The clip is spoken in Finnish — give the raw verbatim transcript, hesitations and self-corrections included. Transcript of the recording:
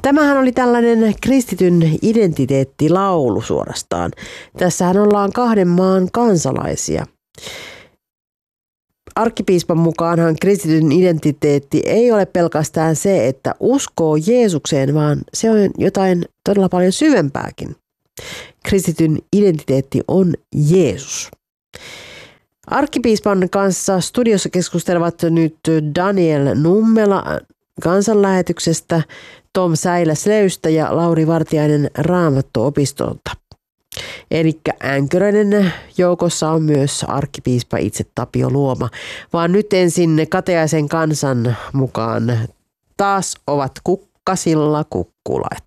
tämähän oli tällainen kristityn identiteettilaulu suorastaan. Tässähän ollaan kahden maan kansalaisia. Arkkipiispan mukaanhan kristityn identiteetti ei ole pelkästään se, että uskoo Jeesukseen, vaan se on jotain todella paljon syvempääkin. Kristityn identiteetti on Jeesus. Arkkipiispan kanssa studiossa keskustelevat nyt Daniel Nummela kansanlähetyksestä, Tom Säilä-Sleystä ja Lauri Vartiainen Raamattu-opistolta. Elikkä änkyröiden joukossa on myös arkkipiispa itse Tapio Luoma, vaan nyt ensin Kateaisen kansan mukaan taas ovat kukkasilla kukkulat.